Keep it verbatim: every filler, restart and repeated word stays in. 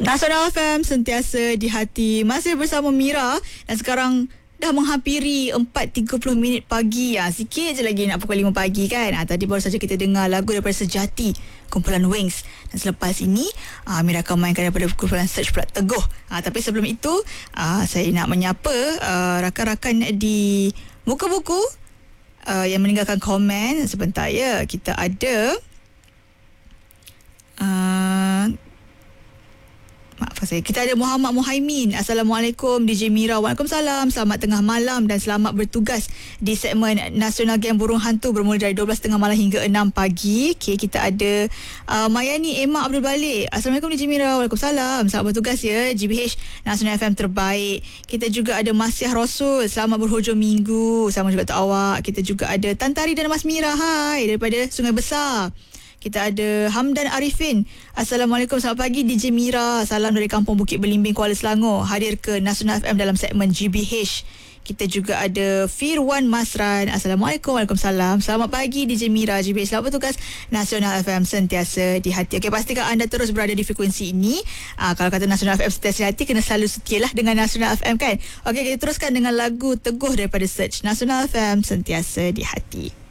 Nasional F M sentiasa di hati. Masih bersama Mira dan sekarang dah menghampiri empat tiga puluh minit pagi. Ha, sikit je lagi nak pukul lima pagi kan. Ha, tadi baru saja kita dengar lagu daripada Sejati, kumpulan Wings. Dan selepas ini ha, Mira akan mainkan daripada kumpulan Search pula, Teguh. Ha, tapi sebelum itu ha, saya nak menyapa uh, rakan-rakan di Muka Buku uh, yang meninggalkan komen. Sebentar ya. Kita ada uh, Maaf saya. Kita ada Muhammad Muhaimin. Assalamualaikum D J Mira. Waalaikumsalam. Selamat tengah malam dan selamat bertugas di segmen Nasional Geng Burung Hantu bermula dari dua belas tengah malam hingga enam pagi. Okay, kita ada uh, Mayani Emma Abdul Balik. Assalamualaikum D J Mira. Waalaikumsalam. Selamat bertugas ya. G B H Nasional F M terbaik. Kita juga ada Masyah Rasul. Selamat berhujung minggu. Sama juga untuk awak. Kita juga ada Tantari dan Mas Mira. Hai daripada Sungai Besar. Kita ada Hamdan Arifin. Assalamualaikum, selamat pagi D J Mira. Salam dari Kampung Bukit Belimbing, Kuala Selangor. Hadir ke Nasional F M dalam segmen G B H. Kita juga ada Firwan Masran. Assalamualaikum. Waalaikumsalam. Selamat pagi D J Mira, G B H. Selamat bertugas. Nasional F M sentiasa di hati. Okey, pastikan anda terus berada di frekuensi ini. Aa, kalau kata Nasional F M sentiasa di hati, kena selalu setialah dengan Nasional F M kan. Okey, kita teruskan dengan lagu Teguh daripada Search. Nasional F M sentiasa di hati.